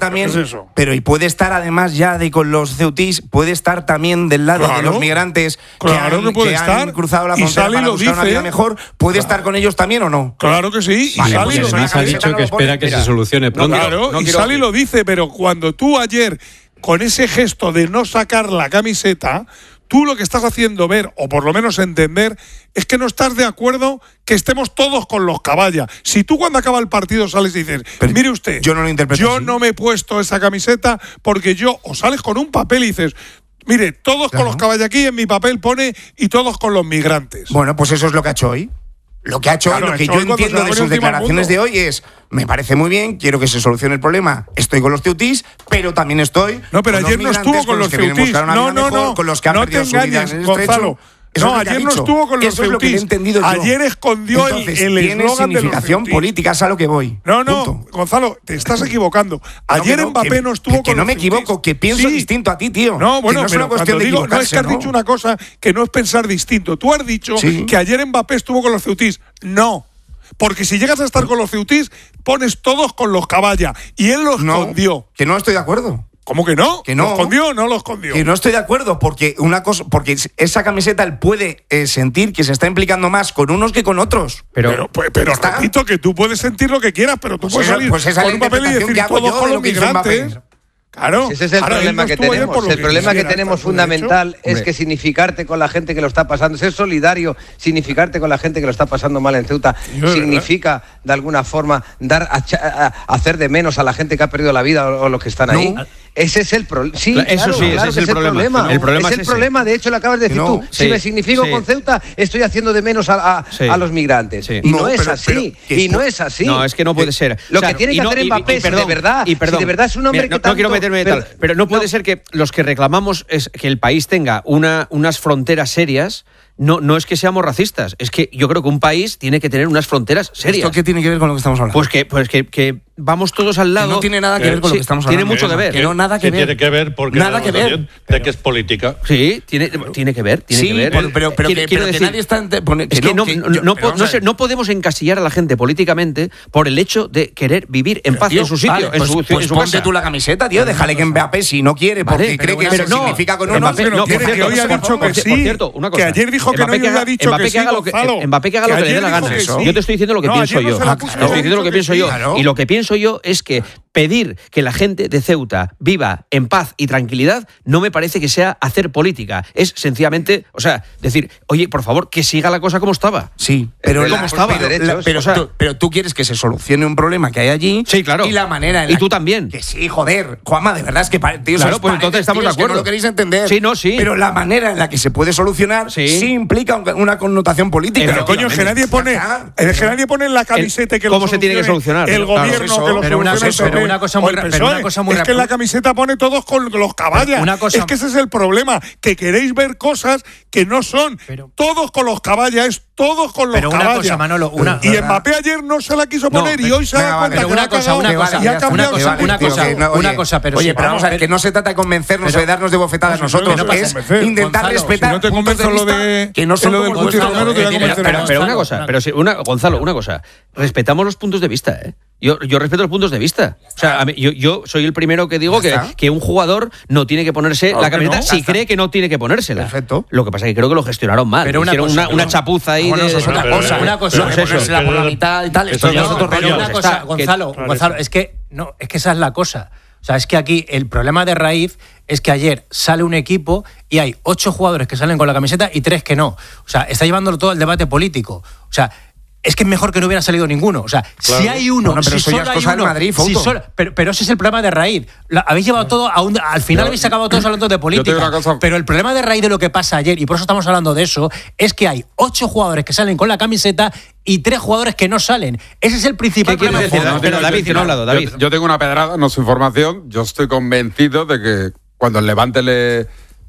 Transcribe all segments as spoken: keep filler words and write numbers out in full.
también, ¿Qué es eso? pero y puede estar además ya de con los ceutís, puede estar también del lado Claro, de los migrantes claro que, han, que puede que estar, han cruzado la y frontera sale y para lo buscar una dice. vida mejor, ¿puede Claro. estar con ellos también o no? Claro que sí, y Vale, sale pues y lo esa Además ha dice. camiseta dicho no que lo pone, espera que mira. se solucione pronto. Claro, No y quiero- sale y lo dice, pero cuando tú ayer, con ese gesto de no sacar la camiseta, tú lo que estás haciendo ver, o por lo menos entender, es que no estás de acuerdo que estemos todos con los caballas. Si tú cuando acaba el partido sales y dices, Pero mire usted, yo no lo interpreto yo así. no me he puesto esa camiseta porque yo, o sales con un papel y dices, mire, todos Claro. con los caballos aquí, en mi papel pone, y todos con los migrantes. Bueno, pues eso es lo que ha hecho hoy. Lo que ha hecho Claro, hoy, lo ha que hecho yo hoy cuando se entiendo la de pone sus encima al declaraciones mundo. de hoy es, me parece muy bien, quiero que se solucione el problema, estoy con los ceutís, pero también estoy No, pero con ayer los no estuvo migrantes, con los que vienen a ceutís. buscar una No, vida no, mejor, no. con los que han No perdido te su vida engañes, en el estrecho. Gonzalo. Eso No, es lo que ha ayer no dicho. estuvo con los Eso es lo que he ceutís. entendido yo. Ayer escondió el- Entonces, el tiene eslogan de los significación ceutís. política, es a lo que voy. No, no, Punto. Gonzalo, te estás equivocando. Ayer No, que no, Mbappé que- no estuvo que, que con no los me ceutís. equivoco, que pienso Sí. distinto a ti, tío. No, bueno, que no es pero una cuestión cuando de digo, no es equivocarse, que has ¿no? dicho una cosa que no es pensar distinto. Tú has dicho Sí. que ayer Mbappé estuvo con los ceutís. No. Porque si llegas a estar con los ceutís, pones todos con los caballas. Y él los No, escondió. que no estoy de acuerdo. ¿Cómo que no? Que no. ¿Lo escondió o no lo escondió? Que no estoy de acuerdo, porque una cosa, porque esa camiseta él puede eh, sentir que se está implicando más con unos que con otros. Pero, Pero, pues, pero ¿Está? repito que tú puedes sentir lo que quieras, pero tú Pues puedes esa- salir pues esa es con la un papel y interpretación decir que hago todos yo con de los lo que hizo Mbappé. migrantes. Claro. Ese es el Ahora, él problema no que estuvo ayer tenemos. por lo El problema que quisiera, tenemos está fundamental derecho. es Hombre. que significarte con la gente que lo está pasando, ser solidario, significarte con la gente que lo está pasando mal en Ceuta, Yo, de significa de alguna forma dar a, cha- a- a hacer de menos a la gente que ha perdido la vida o, o los que están No. ahí. Ese es el problema. Sí, Claro, eso claro, sí, ese claro es que el problema. El problema es es el ese. problema. De hecho, lo acabas de decir No. tú. Si Sí, me significo sí. con Ceuta, estoy haciendo de menos a, a- Sí. a los migrantes. Sí. Y no, No, es pero- así. pero que y no pu- es así. No, es que no puede ser. Lo O sea, que tiene y que no- hacer y- y Mbappé, si perdón, de verdad, y perdón. si de verdad es un hombre Mira, que no, no quiero tanto- meterme y pero- tal, pero no puede no. ser que los que reclamamos es que el país tenga una, unas fronteras serias. No, no es que seamos racistas, es que yo creo que un país tiene que tener unas fronteras serias. ¿Esto qué tiene que ver con lo que estamos hablando? Pues que, pues que, que vamos todos al lado. Que no tiene nada que ver con lo Sí, que estamos tiene hablando. mucho que ver. Que no, nada que Sí, ver. tiene que ver porque Nada que hablamos ver. también de que es política. Sí, tiene, tiene que ver, tiene Sí, que ver. pero, pero, pero Quiero- que, quiero pero que decir, nadie está... ente- pone- es que no, que no, yo- no, pero po- vamos no a sé, ver. no podemos encasillar a la gente políticamente por el hecho de querer vivir en paz Tío, en su sitio, vale, en pues, su, pues en su ponte casa. tú la camiseta, tío. Déjale que Mbappé, si no quiere, porque Vale, cree que pero eso no, significa con uno. Mbappé, pero no, quiere por que cierto, hoy ha por dicho cierto, que sí. por cierto, una cosa. Que ayer dijo que no Mbappé y hoy haga- ha dicho Mbappé que sí, haga lo que Gonzalo. Mbappé que haga lo Que que le dé ayer la dijo gana. que sí. Yo te estoy diciendo lo que No, pienso ayer no yo. se la Te puso, estoy diciendo lo que que pienso sí. yo. Claro. Y lo que pienso yo es que pedir que la gente de Ceuta viva en paz y tranquilidad no me parece que sea hacer política. Es sencillamente, o sea, decir, oye, por favor, que siga la cosa como estaba. Sí, pero, Pero la- ¿cómo estaba? estaba? Pero, la- pero, O sea, tú, pero tú quieres que se solucione un problema que hay allí. Sí, claro. Y la manera en Y la tú que- también. Que sí, joder. Juanma, de verdad es que pare- tío, Claro, sois pues paredes, entonces estamos tío, de es que no acuerdo. lo queréis entender. Sí, no, sí. Pero la manera en la que se puede solucionar Sí. sí, implica un- una connotación política. Pero coño, es que nadie pone, es que nadie pone en la camiseta que lo ¿Cómo se tiene que solucionar? El Claro, gobierno eso. que lo Pero una solucione cosa- el P P pero una cosa o muy el ra- P pero S O E. una cosa muy Es que en rápida. la camiseta pone todos con los caballas. Una cosa- Es que ese es el problema, que queréis ver cosas que no son. Pero- todos con los caballas, es todos con los Pero una caballas. cosa, Manolo, una- y Mbappé ayer no se la quiso No, poner y pero- hoy se da venga, cuenta vale, que pero la una ha cosa, cagado una y cosa, ha una cambiado cosa, su una actitud. cosa, que no, una oye, cosa, pero Oye, sí, pero vamos a ver, pero- que no se trata de convencernos pero- o de darnos de bofetadas no, nosotros. no pasa es nada. intentar Gonzalo, respetar si no te puntos de convenzo lo vista de- que no son lo del como los Guti vuestros. Romero, te voy a eh, convencer. Pero, pero una Gonzalo, cosa, una- pero sí, una, Gonzalo, una cosa. Respetamos los puntos de vista, ¿eh? Yo, yo respeto los puntos de vista. O sea, a mí- yo, yo soy el primero que digo Ya que, está. que un jugador no tiene que ponerse Claro la que camiseta no. si Ya cree está. que no tiene que ponérsela. Perfecto. Lo que pasa es que creo que lo gestionaron mal. Pero una Hicieron cosa, una, una pero- chapuza ahí Bueno, de. eso es otra Pero- cosa. Una cosa, No, es eso. ponérsela por la mitad y tal. Esto Eso ya no, es otro pero rollo. una Ya cosa, está, que- Gonzalo, Claro, Gonzalo, eso. es que no, es que esa es la cosa. O sea, es que aquí el problema de raíz es que ayer sale un equipo y hay ocho jugadores que salen con la camiseta y tres que no. O sea, está llevándolo todo el debate político. O sea, es que es mejor que no hubiera salido ninguno. O sea, Claro. si hay uno, Bueno, pero si eso ya solo es hay cosa del uno, Madrid, si Fouto. solo- pero, pero ese es el problema de raíz. La- habéis llevado todo a un, al final habéis acabado todos hablando de Yo te digo política. una cosa. Pero el problema de raíz de lo que pasa ayer, y por eso estamos hablando de eso, es que hay ocho jugadores que salen con la camiseta y tres jugadores que no salen. Ese es el principal ¿Qué quieres problema. decir? Fouto. Espera, David, que no ha hablado, David. Yo, yo tengo una pedrada, no es información. Yo estoy convencido de que cuando el Levante le,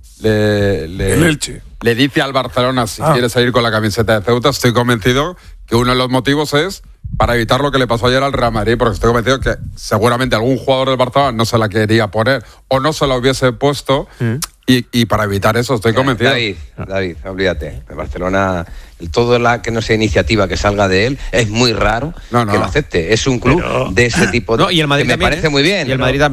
le, le, El Elche. le dice al Barcelona si Ah. quiere seguir con la camiseta de Ceuta, estoy convencido que uno de los motivos es para evitar lo que le pasó ayer al Real Madrid, porque estoy convencido que seguramente algún jugador del Barcelona no se la quería poner o no se la hubiese puesto y, y para evitar eso estoy convencido. David, David, olvídate. El Barcelona, el- todo la que no sea iniciativa que salga de él, es muy raro No, no. que lo acepte. Es un club Pero- de ese tipo. No, y el Madrid que me también, parece ¿eh? muy bien. Y el Madrid también.